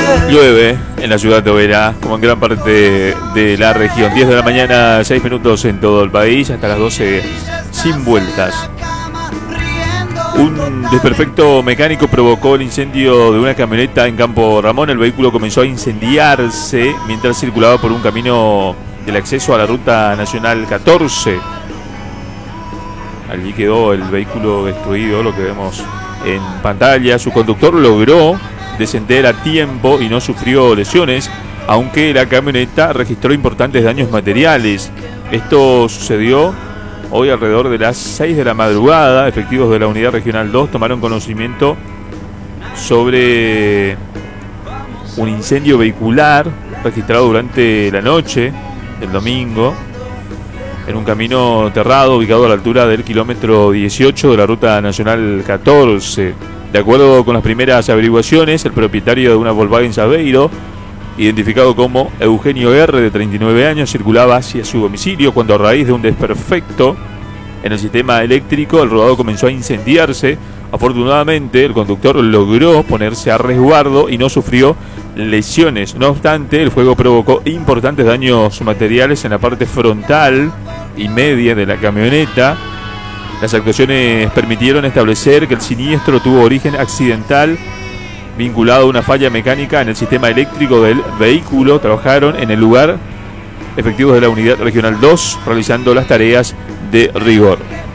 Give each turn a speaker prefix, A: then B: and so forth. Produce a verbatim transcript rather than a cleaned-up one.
A: Llueve en la ciudad de Oberá, como en gran parte de la región. diez de la mañana, seis minutos en todo el país, hasta las doce sin vueltas. Un desperfecto mecánico provocó el incendio de una camioneta en Campo Ramón. El vehículo comenzó a incendiarse mientras circulaba por un camino del acceso a la ruta nacional catorce. Allí quedó el vehículo destruido, lo que vemos en pantalla. Su conductor logró descender a tiempo y no sufrió lesiones, aunque la camioneta registró importantes daños materiales. Esto sucedió hoy alrededor de las seis de la madrugada. Efectivos de la Unidad Regional dos tomaron conocimiento sobre un incendio vehicular registrado durante la noche del domingo en un camino terrado ubicado a la altura del kilómetro dieciocho de la ruta nacional catorce. De acuerdo con las primeras averiguaciones, el propietario de una Volkswagen Saveiro, identificado como Eugenio R., de treinta y nueve años, circulaba hacia su domicilio cuando, a raíz de un desperfecto en el sistema eléctrico, el rodado comenzó a incendiarse. Afortunadamente, el conductor logró ponerse a resguardo y no sufrió lesiones. No obstante, el fuego provocó importantes daños materiales en la parte frontal y media de la camioneta. Las actuaciones permitieron establecer que el siniestro tuvo origen accidental vinculado a una falla mecánica en el sistema eléctrico del vehículo. Trabajaron en el lugar efectivos de la Unidad Regional dos realizando las tareas de rigor.